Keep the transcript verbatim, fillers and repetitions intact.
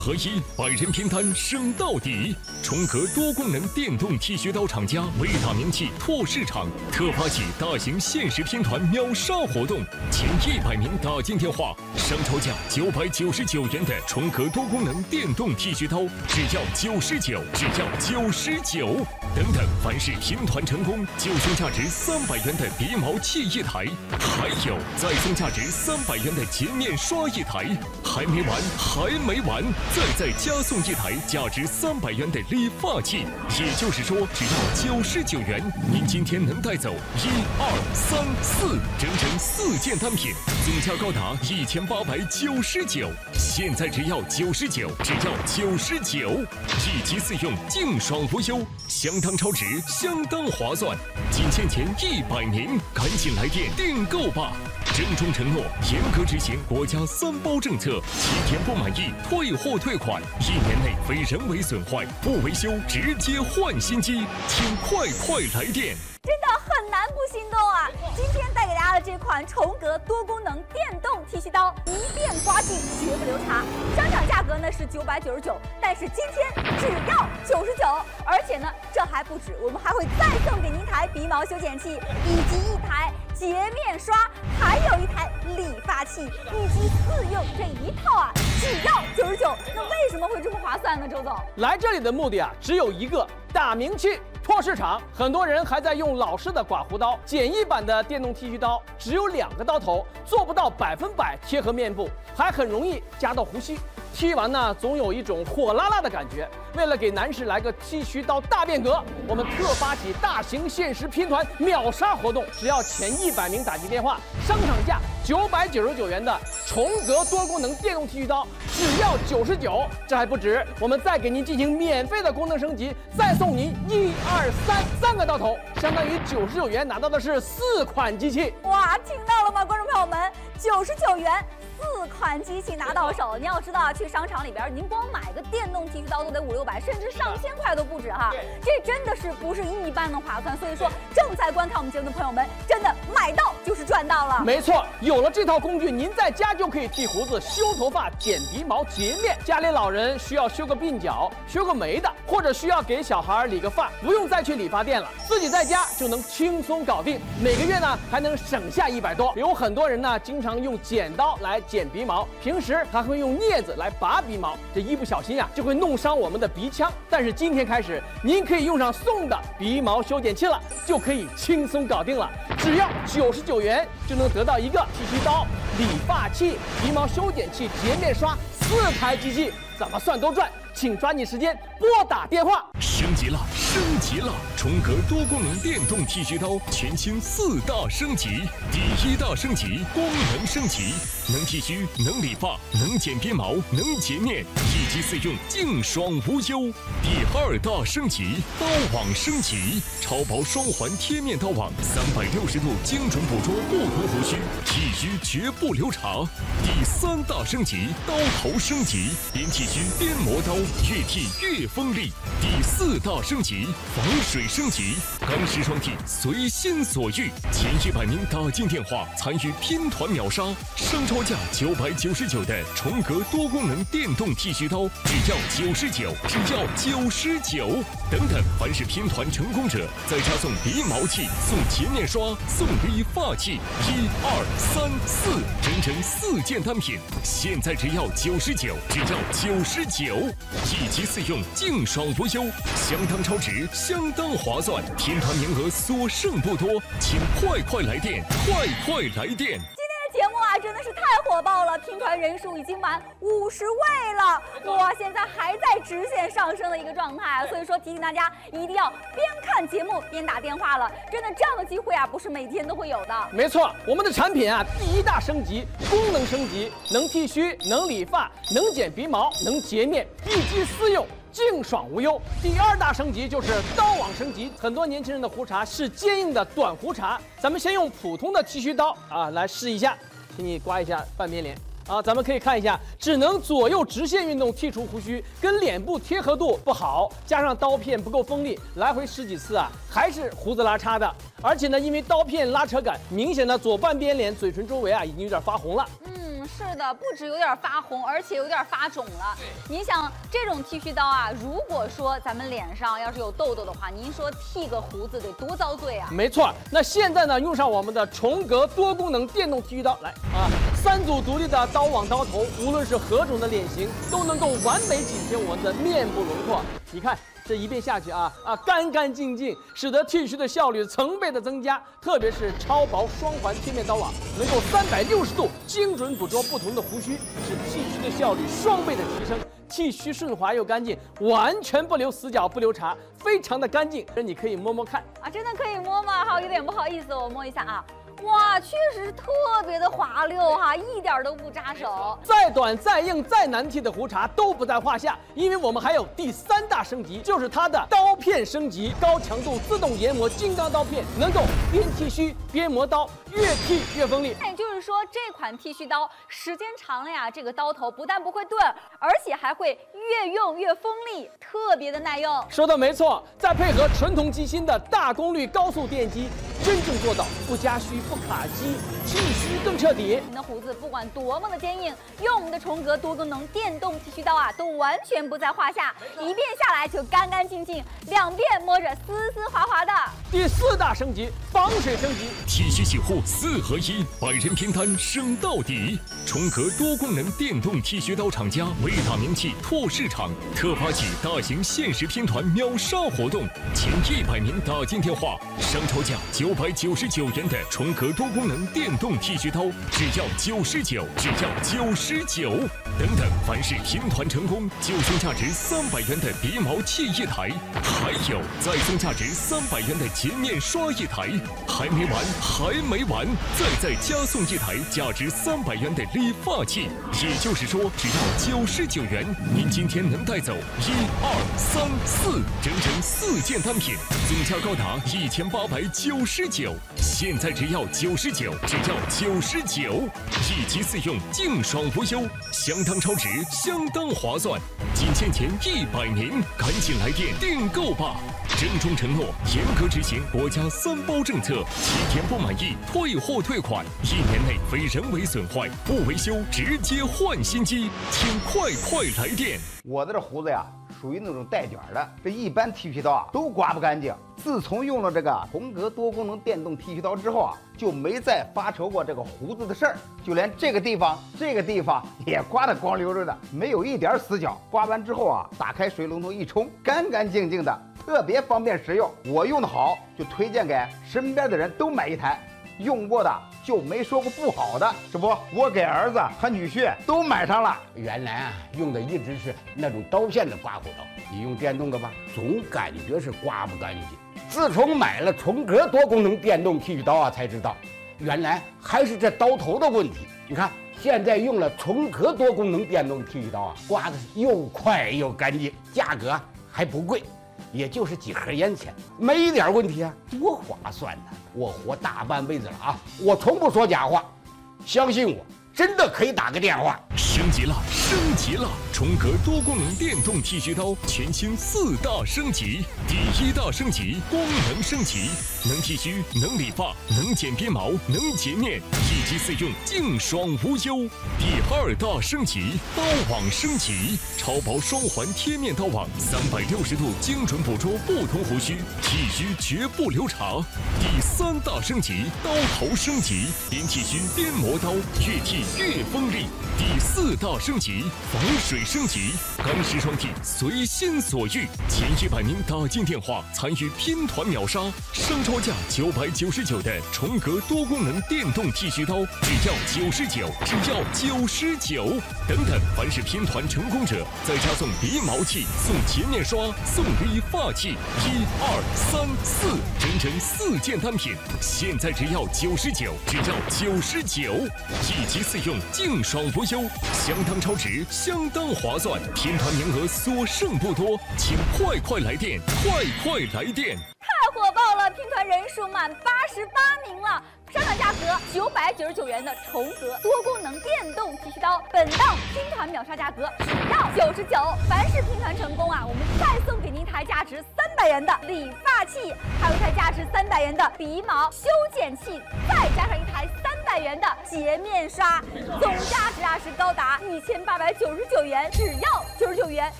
合一，百人拼单升到底。重格多功能电动剃须刀厂家为大名气拓市场，特发起大型限时拼团秒杀活动，前一百名打进电话，上超价九百九十九元的重格多功能电动剃须刀，只要九十九，只要九十九。等等，凡是拼团成功，就送价值三百元的鼻毛器一台，还有再送价值三百元的洁面刷一台。还没完，还没完！再再加送一台价值三百元的理发器，也就是说，只要九十九元，您今天能带走一二三四，整整四件单品，总价高达一千八百九十九。现在只要九十九，只要九十九，一机四用，净爽无忧，相当超值，相当划算。仅限前一百名，赶紧来电订购吧！郑重承诺，严格执行国家三包政策，七天不满意退货退款，一年内非人为损坏不维修直接换新机，请快快来电！ 真的很难不心动啊！今天带给大家的这款重格多功能电动剃须刀，一遍刮净绝不留茶。商场价格呢是九百九十九，但是今天只要九十九，而且呢这还不止，我们还会再送给您一台鼻毛修剪器，以及一台洁面刷，还有一台理发器，一机四用这一套啊，只要九十九。那为什么会这么划算呢？周总， 来这里的目的啊只有一个，打名气。拓市场，很多人还在用老式的刮胡刀，简易版的电动剃须刀只有两个刀头，做不到百分百贴合面部，还很容易夹到胡须。剃完呢，总有一种火辣辣的感觉。为了给男士来个剃须刀大变革，我们特发起大型限时拼团秒杀活动，只要前一百名打进电话，商场价九百九十九元的重格多功能电动剃须刀，只要九十九。这还不止，我们再给您进行免费的功能升级，再送您一二三三个刀头，相当于九十九元拿到的是四款机器。 哇，听到了吗，观众朋友们？九十九元。四款机器拿到手，你要知道啊，去商场里边，您光买个电动剃须刀都得五六百，甚至上千块都不止哈。这真的是不是一般的划算。所以说，正在观看我们节目的朋友们，真的买到就是赚到了。 没错，有了这套工具，您在家就可以剃胡子、修头发、剪鼻毛、洁面。家里老人需要修个鬓角、修个眉的，或者需要给小孩理个发，不用再去理发店了，自己在家就能轻松搞定。每个月呢还能省下一百多。有很多人呢经常用剪刀来剪鼻毛，平时还会用镊子来拔鼻毛，这一不小心啊就会弄伤我们的鼻腔。但是今天开始，您可以用上送的鼻毛修剪器了，就可以轻松搞定了。只要九十九元就能得到一个剃须刀、理发器、鼻毛修剪器、洁面刷四台机器，怎么算都赚。请抓紧时间拨打电话。 升级了，升级了！重格多功能电动剃须刀全新四大升级。第一大升级，功能升级，能剃须，能理发，能剪鼻毛，能洁面，一机四用，净爽无忧。第二大升级，刀网升级，超薄双环贴面刀网，三百六十度精准捕捉不同胡须，剃须绝不留茶。第三大升级，刀头升级，边剃须边磨刀，越剃越锋利。第四大升级，防水升级，干湿双剃，随心所欲。前一百名打进电话参与拼团秒杀，商超价九百九十九的重格多功能电动剃须刀，只要九十九，只要九十九。等等，凡是拼团成功者，再加送鼻毛器、送洁面刷、送理发器，一二三四，整整四件单品，现在只要九十九，只要九十九，一机四用，净爽无忧，相当超值，相当划算。拼团名额所剩不多，请快快来电，快快来电！ 节目啊，真的是太火爆了！拼团人数已经满五十位了，哇，现在还在直线上升的一个状态，所以说提醒大家一定要边看节目边打电话了。真的，这样的机会啊，不是每天都会有的。 没错，我们的产品啊，第一大升级，功能升级，能剃须，能理发，能剪鼻毛，能洁面，一机四用。净爽无忧。第二大升级就是刀网升级，很多年轻人的胡茬是坚硬的短胡茬，咱们先用普通的剃须刀啊来试一下，请你刮一下半边脸啊，咱们可以看一下，只能左右直线运动剔除胡须，跟脸部贴合度不好，加上刀片不够锋利，来回十几次啊，还是胡子拉碴的。而且呢，因为刀片拉扯感，明显的左半边脸嘴唇周围啊已经有点发红了。 嗯。 嗯，是的，不止有点发红，而且有点发肿了。您想，这种剃须刀啊，如果说咱们脸上要是有痘痘的话，您说剃个胡子得多遭罪啊？ 没错，那现在呢，用上我们的重格多功能电动剃须刀，来啊，三组独立的刀网刀头，无论是何种的脸型，都能够完美紧贴我们的面部轮廓。你看。这一遍下去啊啊，干干净净，使得剃须的效率成倍的增加。特别是超薄双环贴面刀网，能够三百六十度精准捕捉不同的胡须，使剃须的效率双倍的提升。剃须顺滑又干净，完全不留死角不留茬，非常的干净。这你可以摸摸看啊，真的可以摸吗？好，有点不好意思，我摸一下啊。哇，确实是特别的滑溜哈，一点都不扎手。 再短、再硬、再难剃的胡茬都不在话下，因为我们还有第三大升级，就是它的刀片升级，高强度自动研磨金刚刀片，能够边剃须边磨刀，越剃越锋利。 那也就是说，这款剃须刀时间长了呀，这个刀头不但不会钝，而且还会越用越锋利，特别的耐用。 说的没错，再配合纯铜机芯的大功率高速电机，真正做到不加须。不卡机，剃须更彻底。 您的胡子不管多么的坚硬，用我们的重格多功能电动剃须刀啊，都完全不在话下。一遍下来就干干净净，两遍摸着丝丝滑滑的。 第四大升级，防水升级， 剃须洗护四合一，百人拼单升到底。重格多功能电动剃须刀厂家为打名气拓市场，特发起大型限时拼团秒杀活动，前一百名打进电话，上超价九百九十九元的重格多功能电动剃须刀只要九十九，只要九十九。等等，凡是拼团成功，就送价值三百元的鼻毛器一台，还有再送价值三百元的洁面刷一台。还没完，还没完，再再加送一台价值三百元的理发器。也就是说，只要九十九元，您今天能带走一二三四，整整四件单品，总价高达一千八百九十九。现在只要九十九，只要九十九，一机四用，净爽无忧，相当超值，相当划算。仅限前一百名，赶紧来电订购吧！郑重承诺，严格执行国家三包政策，七天不满意退货退款，一年内非人为损坏不维修直接换新机，请快快来电！ 我的这胡子呀，属于那种带卷的，这一般剃须刀啊都刮不干净。自从用了这个重格多功能电动剃须刀之后啊，就没再发愁过这个胡子的事儿，就连这个地方、这个地方也刮得光溜溜的，没有一点死角。刮完之后啊，打开水龙头一冲，干干净净的，特别方便实用。我用的好，就推荐给身边的人都买一台。用过的就没说过不好的，是不？我给儿子和女婿都买上了。 原来啊，用的一直是那种刀片的刮胡刀，你用电动的吧，总感觉是刮不干净。自从买了重格多功能电动剃须刀啊，才知道原来还是这刀头的问题。你看，现在用了重格多功能电动剃须刀啊，刮的又快又干净，价格还不贵。也就是几盒烟钱，没一点问题啊，多划算呢！我活大半辈子了啊，我从不说假话，相信我，真的可以打个电话。 升级了，升级了！重格多功能电动剃须刀全新四大升级。第一大升级，功能升级，能剃须，能理发，能剪鼻毛，能洁面，一机四用，净爽无忧。第二大升级，刀网升级，超薄双环贴面刀网，三百六十度精准捕捉不同胡须，剃须绝不留茬。第三大升级，刀头升级，边剃须边磨刀，越剃越锋利。第四大升级，防水升级，钢丝双剃，随心所欲。前一百名打进电话参与拼团秒杀，上超价九百九十九的重格多功能电动剃须刀，只要九十九，只要九十九。等等，凡是拼团成功者，再加送鼻毛器、送洁面刷、送理发器，一二三四，整整四件单品，现在只要九十九，只要九十九，一机四用，净爽无忧，相当超值，相当划算。拼团名额所剩不多，请快快来电，快快来电！ 太火爆了，拼团人数满八十八名了。上场价格九百九十九元的重格多功能电动剃须刀，本档拼团秒杀价格只要九十九。凡是拼团成功啊，我们再送给您一台价值三百元的理发器，还有一台价值三百元的鼻毛修剪器，再加上一台三百百元的洁面刷，总价值啊是高达一千八百九十九元，只要九十九元